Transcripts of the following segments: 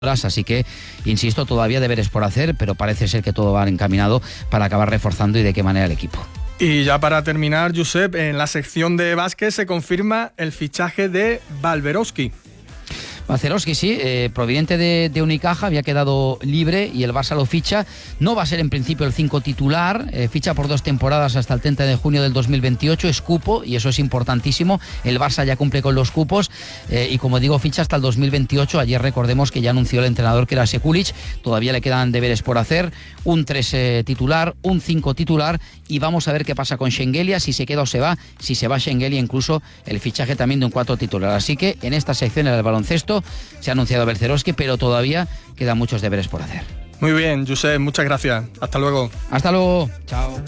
Así que, insisto, todavía deberes por hacer, pero parece ser que todo va encaminado para acabar reforzando y de qué manera el equipo. Y ya para terminar, Josep, en la sección de básquet se confirma el fichaje de Balcerowski. Balcerowski, sí, proveniente de Unicaja, había quedado libre y el Barça lo ficha. No va a ser en principio el 5 titular, ficha por 2 temporadas hasta el 30 de junio del 2028, es cupo, y eso es importantísimo. El Barça ya cumple con los cupos y, como digo, ficha hasta el 2028. Ayer recordemos que ya anunció el entrenador que era Sekulic, todavía le quedan deberes por hacer, un 3 titular, un 5 titular, y vamos a ver qué pasa con Shengelia, si se queda o se va. Si se va Shengelia, incluso el fichaje también de un 4 titular. Así que en esta sección, en el baloncesto, se ha anunciado Balcerowski, pero todavía quedan muchos deberes por hacer. Muy bien, Josep, muchas gracias. Hasta luego. Hasta luego. Chao.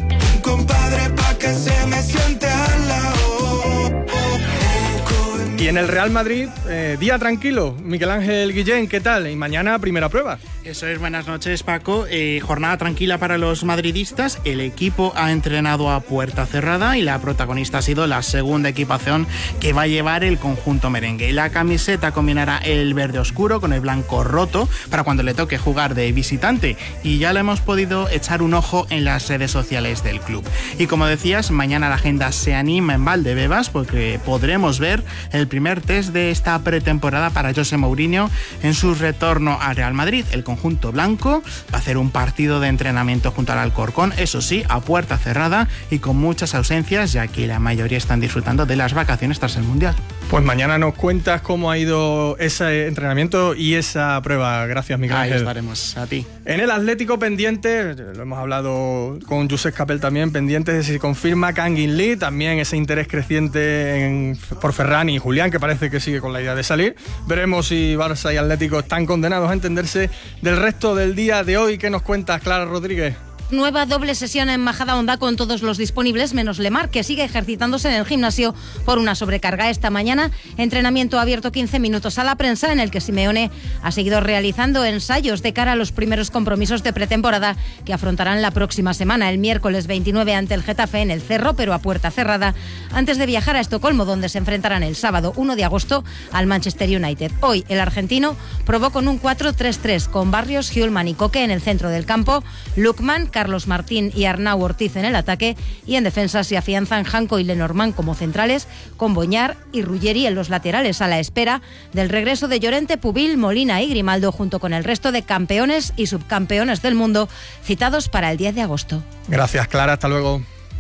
Y en el Real Madrid, día tranquilo. Miguel Ángel Guillén, ¿qué tal? Y mañana primera prueba. Eso es, buenas noches, Paco. Jornada tranquila para los madridistas. El equipo ha entrenado a puerta cerrada y la protagonista ha sido la segunda equipación que va a llevar el conjunto merengue. La camiseta combinará el verde oscuro con el blanco roto para cuando le toque jugar de visitante, y ya le hemos podido echar un ojo en las redes sociales del club. Y como decías, mañana la agenda se anima en Valdebebas porque podremos ver el primer test de esta pretemporada para José Mourinho en su retorno a Real Madrid. El conjunto blanco va a hacer un partido de entrenamiento junto al Alcorcón, eso sí, a puerta cerrada y con muchas ausencias, ya que la mayoría están disfrutando de las vacaciones tras el Mundial. Pues mañana nos cuentas cómo ha ido ese entrenamiento y esa prueba. Gracias, Miguel Ángel. Ahí estaremos, a ti. En el Atlético, pendiente, lo hemos hablado con Josep Capel también, pendiente de si se confirma Kangin Lee, también ese interés creciente por Ferran y Julián, que parece que sigue con la idea de salir. Veremos si Barça y Atlético están condenados a entenderse. Del resto del día de hoy, ¿qué nos cuentas, Clara Rodríguez? Nueva doble sesión en Majadahonda con todos los disponibles, menos Lemar, que sigue ejercitándose en el gimnasio por una sobrecarga. Esta mañana, entrenamiento abierto 15 minutos a la prensa, en el que Simeone ha seguido realizando ensayos de cara a los primeros compromisos de pretemporada que afrontarán la próxima semana. El miércoles 29 ante el Getafe en el Cerro, pero a puerta cerrada, antes de viajar a Estocolmo, donde se enfrentarán el sábado 1 de agosto al Manchester United. Hoy, el argentino probó con un 4-3-3, con Barrios, Hjulman y Coque en el centro del campo, Lukman, Carlos Martín y Arnau Ortiz en el ataque, y en defensa se afianzan Janko y Lenormand como centrales, con Boñar y Ruggeri en los laterales, a la espera del regreso de Llorente, Pubil, Molina y Grimaldo, junto con el resto de campeones y subcampeones del mundo citados para el 10 de agosto. Gracias, Clara, hasta luego.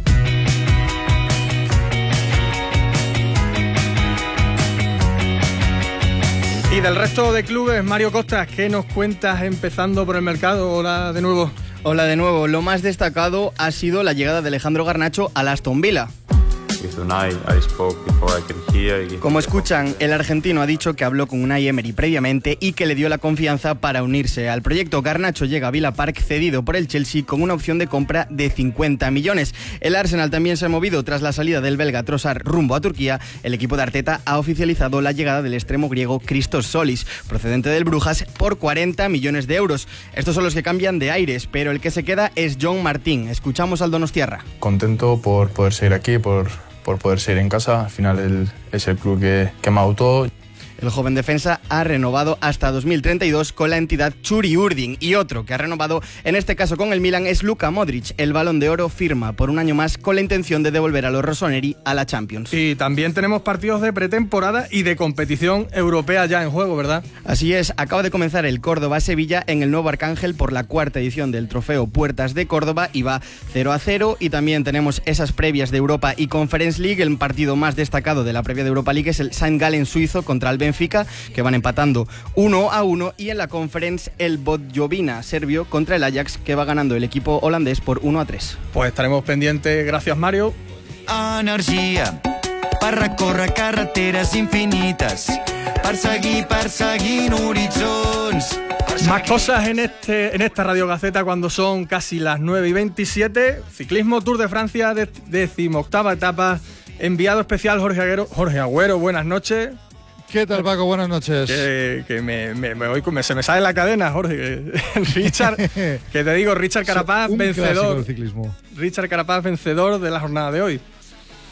Y del resto de clubes, Mario Costas, ¿qué nos cuentas empezando por el mercado? Hola de nuevo. Hola de nuevo. Lo más destacado ha sido la llegada de Alejandro Garnacho al Aston Villa. Como escuchan, el argentino ha dicho que habló con Unai Emery previamente y que le dio la confianza para unirse al proyecto. Garnacho llega a Villa Park cedido por el Chelsea con una opción de compra de 50 millones. El Arsenal también se ha movido tras la salida del belga Trossard rumbo a Turquía. El equipo de Arteta ha oficializado la llegada del extremo griego Christos Solis, procedente del Brujas, por 40 millones de euros. Estos son los que cambian de aires, pero el que se queda es John Martín. Escuchamos al donostiarra. Contento por poder seguir aquí, por poder seguir en casa. Al final es el club que me autó. El joven defensa ha renovado hasta 2032 con la entidad Churi Urdin, y otro que ha renovado, en este caso con el Milan, es Luka Modric. El Balón de Oro firma por un año más con la intención de devolver a los rossoneri a la Champions. Y también tenemos partidos de pretemporada y de competición europea ya en juego, ¿verdad? Así es, acaba de comenzar el Córdoba-Sevilla en el Nuevo Arcángel por la 4ª edición del trofeo Puertas de Córdoba, y va 0-0, y también tenemos esas previas de Europa y Conference League. El partido más destacado de la previa de Europa League es el St. Gallen suizo contra el Benfica, que van empatando 1-1, y en la Conference el Botjovina serbio contra el Ajax, que va ganando el equipo holandés por 1-3. Pues estaremos pendientes. Gracias, Mario. Energia per recórrer carreteres infinites, perseguir horitzons. Más cosas en esta Radio Gaceta cuando son casi las 9:27. Ciclismo Tour de Francia, 18ª etapa. Enviado especial Jorge Agüero, buenas noches. ¿Qué tal, Paco? Buenas noches. Se me sale la cadena, Jorge. Richard, que te digo, Richard Carapaz, vencedor. Del ciclismo. Richard Carapaz, vencedor de la jornada de hoy.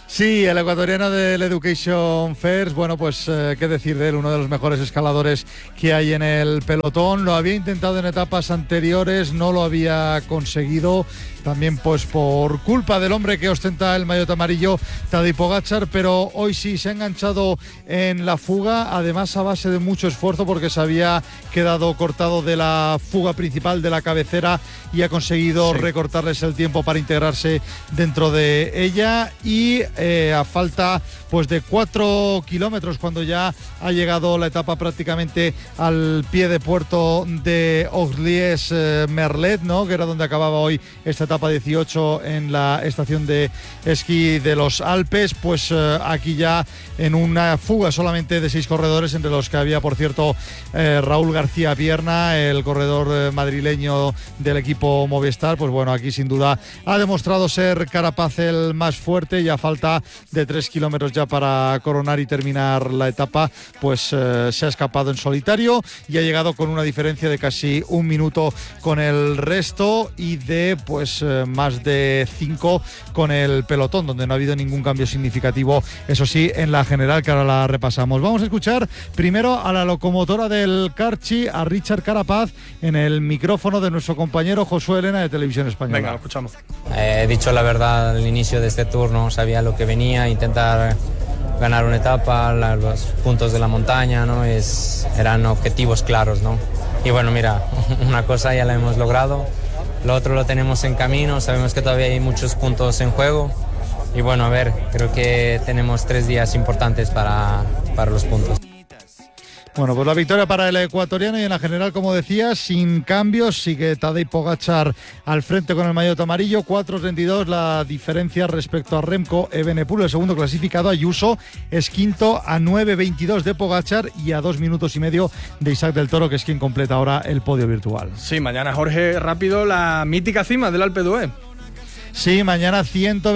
Sí, el ecuatoriano del Education First, bueno, pues qué decir de él, uno de los mejores escaladores que hay en el pelotón. Lo había intentado en etapas anteriores, no lo había conseguido, también pues por culpa del hombre que ostenta el maillot amarillo, Tadej Pogačar, pero hoy sí se ha enganchado en la fuga, además a base de mucho esfuerzo porque se había quedado cortado de la fuga principal, de la cabecera, y ha conseguido recortarles el tiempo para integrarse dentro de ella. Y a falta pues de 4 kilómetros, cuando ya ha llegado la etapa prácticamente al pie de puerto de Orlies-Merlet, ¿no?, que era donde acababa hoy esta etapa 18 en la estación de esquí de los Alpes, pues aquí ya en una fuga solamente de 6 corredores, entre los que había, por cierto, Raúl García Pierna, el corredor madrileño del equipo Movistar. Pues bueno, aquí sin duda ha demostrado ser Carapaz el más fuerte, y a falta de 3 kilómetros ya para coronar y terminar la etapa, pues se ha escapado en solitario y ha llegado con una diferencia de casi 1 minuto con el resto, y de pues más de 5 con el pelotón, donde no ha habido ningún cambio significativo, eso sí, en la general, que ahora la repasamos. Vamos a escuchar primero a la locomotora del Carchi, a Richard Carapaz, en el micrófono de nuestro compañero Josué Elena de Televisión Española. Venga, lo escuchamos. He dicho la verdad al inicio de este turno, sabía lo que venía, intentar ganar una etapa, los puntos de la montaña, ¿no? Eran objetivos claros, ¿no? Y bueno, mira, una cosa ya la hemos logrado, lo otro lo tenemos en camino, sabemos que todavía hay muchos puntos en juego, y bueno, a ver, creo que tenemos 3 días importantes para los puntos. Bueno, pues la victoria para el ecuatoriano, y en la general, como decía, sin cambios. Sigue Tadej Pogačar al frente con el maillot amarillo, 4.32 la diferencia respecto a Remco Evenepoel, el segundo clasificado. Ayuso es quinto a 9.22 de Pogačar y a 2 minutos y medio de Isaac del Toro, que es quien completa ahora el podio virtual. Sí, mañana, Jorge, rápido, la mítica cima del Alpe d'Huez. Sí, mañana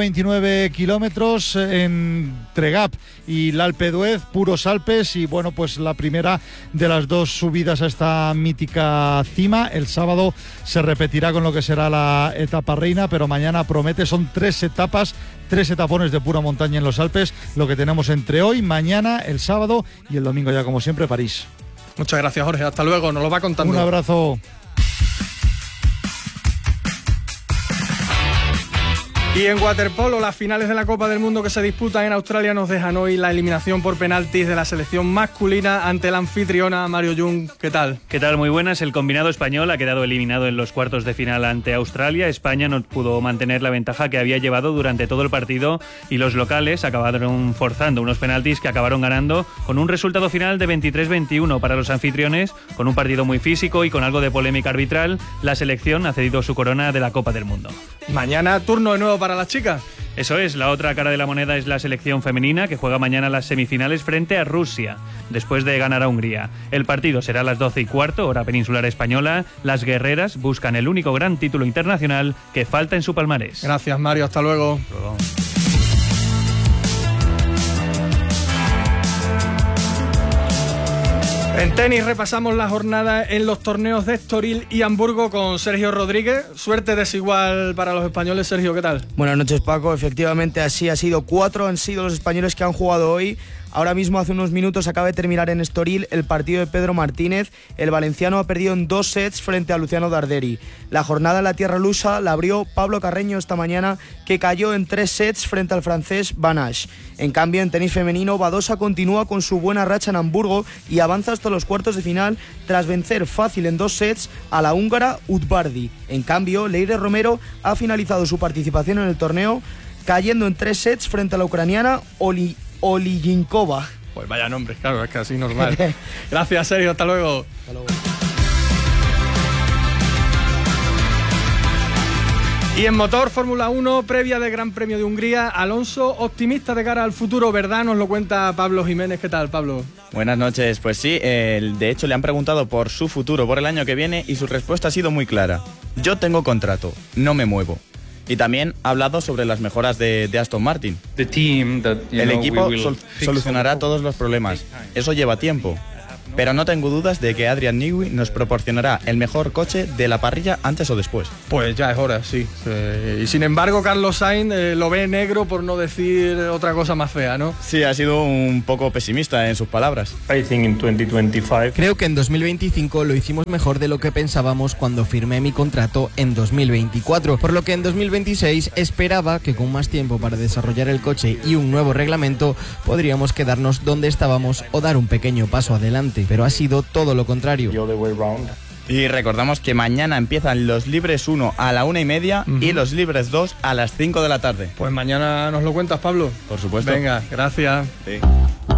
129 kilómetros entre Gap y el Alpe d'Huez, puros Alpes, y bueno, pues la primera de las 2 subidas a esta mítica cima. El sábado se repetirá con lo que será la etapa reina, pero mañana promete, son 3 etapas, 3 etapones de pura montaña en los Alpes, lo que tenemos entre hoy, mañana, el sábado y el domingo ya, como siempre, París. Muchas gracias, Jorge, hasta luego, nos lo va contando. Un abrazo. Y en waterpolo, las finales de la Copa del Mundo que se disputan en Australia nos dejan hoy la eliminación por penaltis de la selección masculina ante la anfitriona. Mario Jung, ¿qué tal? ¿Qué tal? Muy buenas. El combinado español ha quedado eliminado en los cuartos de final ante Australia. España no pudo mantener la ventaja que había llevado durante todo el partido, y los locales acabaron forzando unos penaltis que acabaron ganando con un resultado final de 23-21 para los anfitriones. Con un partido muy físico y con algo de polémica arbitral, la selección ha cedido su corona de la Copa del Mundo. Mañana turno de nuevo para las chicas. Eso es, la otra cara de la moneda es la selección femenina, que juega mañana las semifinales frente a Rusia, después de ganar a Hungría. El partido será a las 12:15, hora peninsular española. Las guerreras buscan el único gran título internacional que falta en su palmarés. Gracias, Mario, hasta luego. En tenis repasamos la jornada en los torneos de Estoril y Hamburgo con Sergio Rodríguez. Suerte desigual para los españoles. Sergio, ¿qué tal? Buenas noches, Paco. Efectivamente, así ha sido. 4 han sido los españoles que han jugado hoy. Ahora mismo, hace unos minutos, acaba de terminar en Estoril el partido de Pedro Martínez. El valenciano ha perdido en 2 sets frente a Luciano Darderi. La jornada en la tierra lusa la abrió Pablo Carreño esta mañana, que cayó en 3 sets frente al francés Banache. En cambio, en tenis femenino, Badosa continúa con su buena racha en Hamburgo y avanza hasta los cuartos de final tras vencer fácil en 2 sets a la húngara Udvardi. En cambio, Leire Romero ha finalizado su participación en el torneo cayendo en 3 sets frente a la ucraniana Olijinkova. Pues vaya nombre, claro, es que así normal. Gracias, Sergio, hasta luego. Hasta luego. Y en motor, Fórmula 1, previa del Gran Premio de Hungría, Alonso optimista de cara al futuro, ¿verdad? Nos lo cuenta Pablo Jiménez. ¿Qué tal, Pablo? Buenas noches. Pues sí, de hecho le han preguntado por su futuro, por el año que viene, y su respuesta ha sido muy clara. Yo tengo contrato, no me muevo. Y también ha hablado sobre las mejoras de Aston Martin. El equipo solucionará todos los problemas. Eso lleva tiempo. pero no tengo dudas de que Adrian Newey nos proporcionará el mejor coche de la parrilla antes o después. Pues ya es hora, sí. Y sin embargo, Carlos Sainz lo ve negro, por no decir otra cosa más fea, ¿no? Sí, ha sido un poco pesimista en sus palabras. Creo que en 2025 lo hicimos mejor de lo que pensábamos cuando firmé mi contrato en 2024, por lo que en 2026 esperaba que con más tiempo para desarrollar el coche y un nuevo reglamento podríamos quedarnos donde estábamos o dar un pequeño paso adelante, pero ha sido todo lo contrario. Y recordamos que mañana empiezan los libres 1 a la 1:30 y los libres 2 a las 5 de la tarde. Pues mañana nos lo cuentas, Pablo. Por supuesto. Venga, gracias. Sí.